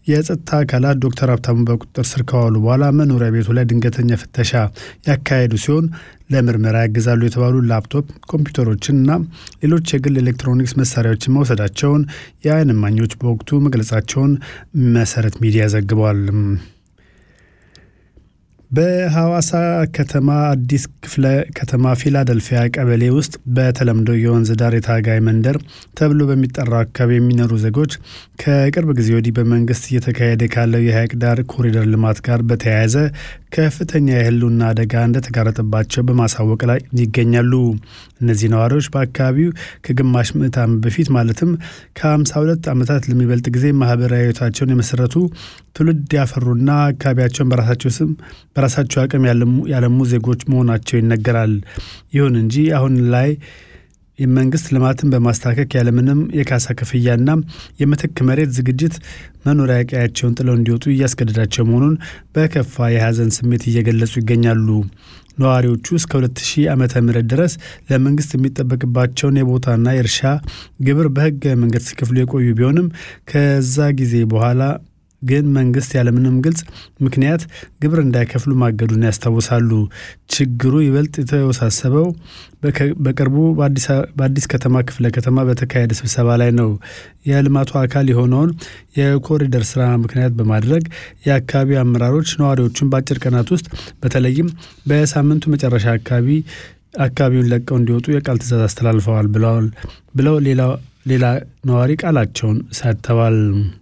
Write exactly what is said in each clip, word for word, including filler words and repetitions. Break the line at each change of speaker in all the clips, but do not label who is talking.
የጸጥታ አካላት ዶክተር ሀብታሙ በቁጥጥር ስር ከዋሉ በኋላ መኖሪያ ቤቱ ላይ ድንገተኛ ፍተሻ ያካሄዱ ሲሆን ለምርመራ ያግዛሉ የተባሉ ላፕቶፕ ኮምፒውተሮችን እና ሌሎች የግል ኤሌክትሮኒክስ መሳሪያዎችን መውሰዳቸውን የዓይን እማኞች በወቅቱ መግለጻቸውን መሰረት ሚዲያ ዘግቧል። በሐዋሳ ከተማ አዲስ ክፍለ ከተማ ፊላደልፊያ ቀበሌ ውስጥ በተለምዶ የወንዝ ዳር የታጋይ መንደር ተብሎ በሚጠራው አካባቢ የሚኖሩ ዜጎች ከቅርብ ጊዜ ወዲህ በመንግስት እየተካሄደ ካለው የሐይቅ ዳር ኮሪደር ልማት ጋር በተያያዘ ከፍተኛ የህልውና አደጋ እንደተጋረጠባቸው በማሳወቅ ላይ ይገኛሉ። እነዚህ ነዋሪዎች በአካባቢው ከግማሽ ምዕተ ዓመት በፊት ማለትም ከሃምሳ ሁለት ዓመታት ለሚበልጥ ጊዜ ማህበራዊ ህይወታቸውን የመሰረቱ ትውልድ ያፈሩና አካባቢያቸውን በራሳቸው ስም በራሳቸው አቅም ያለሙ ዜጎች መሆናቸው ይነገራል። ይሁን እንጂ አሁን ላይ የመንግስት ልማትን በማስተካከል ያለምንም የካሳ ክፍያና የምትክ መሬት ዝግጅት መኖሪያ ቀያቸውን ጥለው እንዲወጡ እያስገደዳቸው መሆኑን በከፋ የሐዘን ስሜት እየገለጹ ይገኛሉ። ነዋሪዎቹ እስከ ሁለት ሺህ ዓመተ ምህረት ድረስ ለመንግስት የሚጠበቅባቸውን የቦታና የእርሻ ግብር በህገ መንገድ ሲከፍሉ የቆዩ ቢሆንም ከዛ ጊዜ በኋላ ግን መንግስት ያለምንም ግልጽ ምክንያት ግብር እንዳይከፍሉ ማገዱን ያስታውሳሉ። ችግሩ ይበልጥ የተወሳሰበው በቅርቡ በአዲስ ከተማ ክፍለ ከተማ በተካሄደ ስብሰባ ላይ ነው። የልማቱ አካል የሆነውን የኮሪደር ስራ ምክንያት በማድረግ የአካባቢው አመራሮች ነዋሪዎቹን በአጭር ቀናት ውስጥ በተለይም በሳምንቱ መጨረሻ አካባቢ አካባቢውን ለቀው እንዲወጡ የቃል ትዕዛዝ አስተላልፈዋል ብለዋል ብለው ሌላ ነዋሪ ቃላቸውን ሰጥተዋል።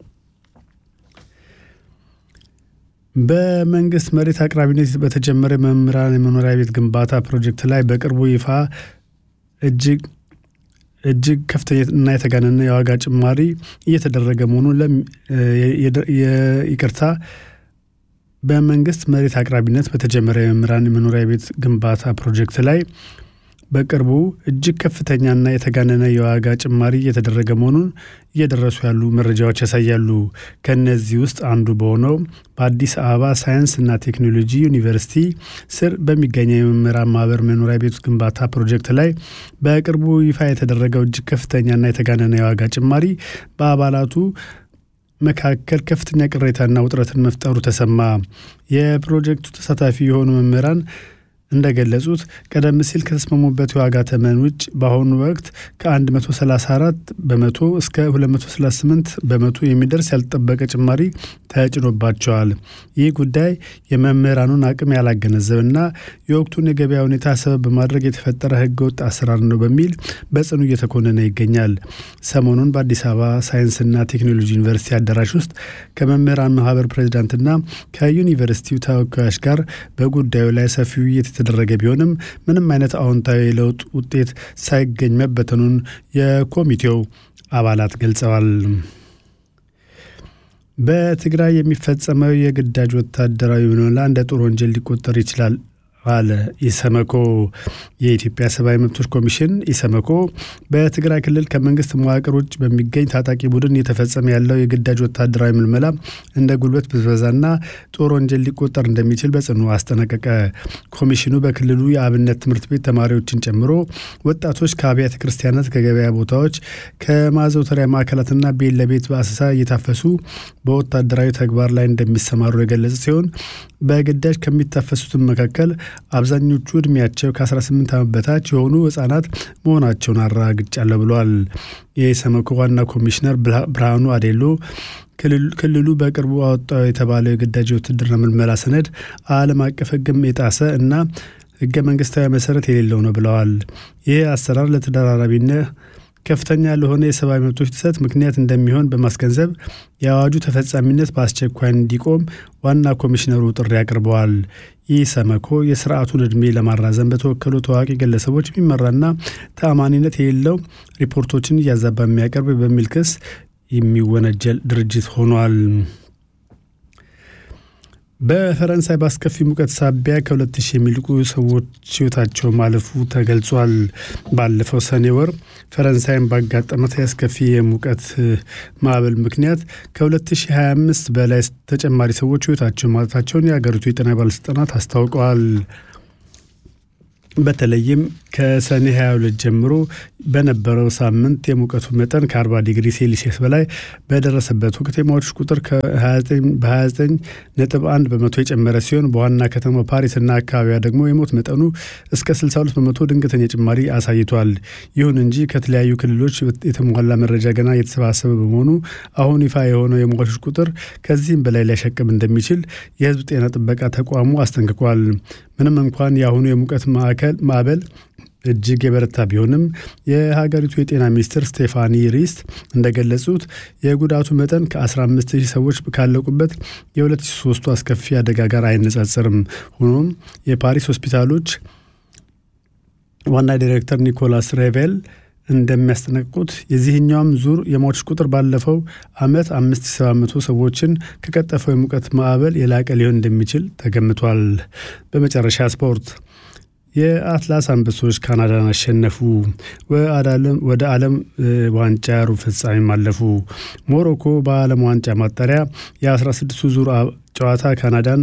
በመንግስት መሬት አቅራቢነት በተጀመረ መምህራን የመኖሪያ ቤት ግንባታ ፕሮጀክት ላይ በቅርቡ ይፋ እጅግ እጅግ ከፍተኛ እና የተጋነነ የዋጋ ጭማሪ እየተደረገ መሆኑን ይቅርታ በመንግስት መሬት አቅራቢነት በተጀመረ የመምህራን የመኖሪያ ቤት ግንባታ ፕሮጀክት ላይ በቅርቡ እጅግ ከፍተኛና የተጋነነ የዋጋ ጭማሪ እየተደረገ መሆኑን እየደረሱ ያሉ መረጃዎች ያሳያሉ። ከነዚህ ውስጥ አንዱ በሆነው በአዲስ አበባ ሳይንስና ቴክኖሎጂ ዩኒቨርሲቲ ስር በሚገኘው የመምህራን ማህበር መኖሪያ ቤት ግንባታ ፕሮጀክት ላይ በቅርቡ ይፋ የተደረገው እጅግ ከፍተኛና የተጋነነ የዋጋ ጭማሪ በአባላቱ መካከል ከፍተኛ ቅሬታና ውጥረትን መፍጠሩ ተሰማ። የፕሮጀክቱ ተሳታፊ የሆኑ መምህራን እንደገለጹት ቀደም ሲል ከተስማሙበት የዋጋ ተመን ውጭ በአሁኑ ወቅት ከ134 በመቶ እስከ ሁለት መቶ ሰላሳ ስምንት በመቶ የሚደርስ ያልተጠበቀ ጭማሪ ተጭኖባቸዋል። ይህ ጉዳይ የመምህራኑን አቅም ያላገነዘበና የወቅቱን የገበያ ሁኔታ ሰበብ በማድረግ የተፈጠረ ህገወጥ አሰራር ነው በሚል በጽኑ እየተኮነነ ይገኛል። ሰሞኑን በአዲስ አበባ ሳይንስና ቴክኖሎጂ ዩኒቨርሲቲ አዳራሽ ውስጥ ከመምህራን ማህበር ፕሬዝዳንትና ከዩኒቨርሲቲው ተወካዮች ጋር በጉዳዩ ላይ ሰፊ ውይይት የተደረገ ቢሆንም ምንም አይነት አዎንታዊ ለውጥ ውጤት ሳይገኝ መበተኑን የኮሚቴው አባላት ገልጸዋል። በትግራይ የሚፈጸመው የግዳጅ ወታደራዊ ምልመላ እንደ ጦር ወንጀል ሊቆጠር ይችላል አለ ኢሰመኮ። የኢትዮጵያ ሰብአዊ መብቶች ኮሚሽን ኢሰመኮ በትግራይ ክልል ከመንግስት መዋቅር ውጭ በሚገኝ ታጣቂ ቡድን እየተፈጸመ ያለው የግዳጅ ወታደራዊ ምልመላ እንደ ጉልበት ብዝበዛና ጦር ወንጀል ሊቆጠር እንደሚችል በጽኑ አስጠነቀቀ። ኮሚሽኑ በክልሉ የአብነት ትምህርት ቤት ተማሪዎችን ጨምሮ ወጣቶች ከአብያተ ክርስቲያናት፣ ከገበያ ቦታዎች፣ ከማዘውተሪያ ማዕከላትና ቤት ለቤት በአሰሳ እየታፈሱ በወታደራዊ ተግባር ላይ እንደሚሰማሩ የገለጸ ሲሆን በግዳጅ ከሚታፈሱትም መካከል አብዛኞቹ እድሜያቸው ከ18 ዓመት በታች የሆኑ ህጻናት መሆናቸውን አረጋግጫለሁ ብለዋል። የኢሰመኮ ዋና ኮሚሽነር ብርሃኑ አዴሎ ክልሉ በቅርቡ አወጣው የተባለው የግዳጅ ውትድርና ምልመላ ሰነድ ዓለም አቀፍ ህግም የጣሰ እና ህገ መንግስታዊ መሰረት የሌለው ነው ብለዋል። ይህ አሰራር ለተደራራቢነት ከፍተኛ ለሆነ የሰብአዊ መብቶች ጥሰት ምክንያት እንደሚሆን በማስገንዘብ የአዋጁ ተፈጻሚነት በአስቸኳይ እንዲቆም ዋና ኮሚሽነሩ ጥሪ አቅርበዋል። ኢሰመኮ የስርዓቱን ዕድሜ ለማራዘም በተወከሉ ታዋቂ ግለሰቦች የሚመራና ተአማኒነት የሌለው ሪፖርቶችን እያዛባ የሚያቀርብ በሚል ክስ የሚወነጀል ድርጅት ሆኗል። በፈረንሳይ በአስከፊ ሙቀት ሳቢያ ከሁለት ሺህ የሚልቁ ሰዎች ህይወታቸው ማለፉ ተገልጿል። ባለፈው ሰኔ ወር ፈረንሳይን ባጋጠመት የአስከፊ የሙቀት ማዕበል ምክንያት ከ2025 በላይ ተጨማሪ ሰዎች ህይወታቸው ማለታቸውን የሀገሪቱ የጤና ባለስልጣናት አስታውቀዋል። በተለይም ከሰኔ ሃያ ሁለት ጀምሮ በነበረው ሳምንት የሙቀቱ መጠን ከ40 ዲግሪ ሴልሺየስ በላይ በደረሰበት ወቅት የሟቾች ቁጥር በ29 ነጥብ አንድ በመቶ የጨመረ ሲሆን በዋና ከተማ ፓሪስ እና አካባቢዋ ደግሞ የሞት መጠኑ እስከ ስልሳ ሁለት በመቶ ድንገተኛ ጭማሪ አሳይቷል። ይሁን እንጂ ከተለያዩ ክልሎች የተሟላ መረጃ ገና የተሰባሰበ በመሆኑ አሁን ይፋ የሆነው የሟቾች ቁጥር ከዚህም በላይ ሊያሻቅብ እንደሚችል የሕዝብ ጤና ጥበቃ ተቋሙ አስጠንቅቋል። ምንም እንኳን የአሁኑ የሙቀት ማዕከል ማዕበል እጅግ የበረታ ቢሆንም የሀገሪቱ የጤና ሚኒስትር ስቴፋኒ ሪስት እንደገለጹት የጉዳቱ መጠን ከ15 ሺህ ሰዎች ካለቁበት የሁለት ሺህ ሶስቱ አስከፊ አደጋ ጋር አይነጻጸርም። ሆኖም የፓሪስ ሆስፒታሎች ዋና ዳይሬክተር ኒኮላስ ሬቬል እንደሚያስጠነቅቁት የዚህኛውም ዙር የሟቾች ቁጥር ባለፈው ዓመት አምስት ሺህ ሰባት መቶ ሰዎችን ከቀጠፈው የሙቀት ማዕበል የላቀ ሊሆን እንደሚችል ተገምቷል። በመጨረሻ ስፖርት። የአትላስ አንበሶች ካናዳን አሸነፉ። ወደ ዓለም ዋንጫ ሩብ ፍጻሜ አለፉ። ሞሮኮ በዓለም ዋንጫ ማጣሪያ የ16ቱ ዙር ጨዋታ ካናዳን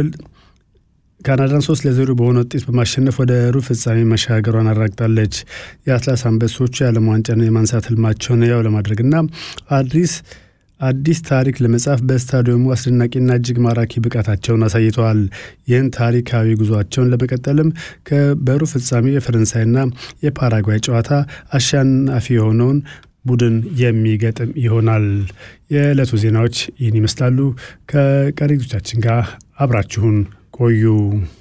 ካናዳን ሶስት ለዜሮ በሆነ ውጤት በማሸነፍ ወደ ሩብ ፍጻሜ መሻገሯን አረጋግጣለች። የአትላስ አንበሶቹ የዓለም ዋንጫን የማንሳት ህልማቸውን ያው ለማድረግና አዲስ አዲስ ታሪክ ለመጻፍ በስታዲየሙ አስደናቂና እጅግ ማራኪ ብቃታቸውን አሳይተዋል። ይህን ታሪካዊ ጉዟቸውን ለመቀጠልም በሩብ ፍጻሜ የፈረንሳይና የፓራጓይ ጨዋታ አሸናፊ የሆነውን ቡድን የሚገጥም ይሆናል። የዕለቱ ዜናዎች ይህን ይመስላሉ። ከቀሪ ዝግጅቶቻችን ጋር አብራችሁን ቆዩ።